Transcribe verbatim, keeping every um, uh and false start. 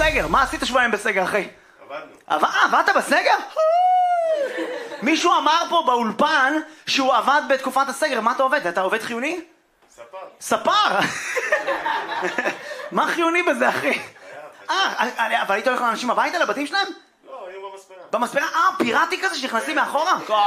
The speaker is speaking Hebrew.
בסגר, מה עשית שבועיים בסגר, אחי? עבדנו. אה, עבדת בסגר? מישהו אמר פה באולפן שהוא עבד בתקופת הסגר, מה אתה עובד? אתה עובד חיוני? ספר. ספר? מה חיוני בזה, אחי? אה, אבל היית הולך לאנשים הביתה, לבתים שלהם? לא, היו במספרה. במספרה? אה, פיראטי כזה שנכנסים מאחורה?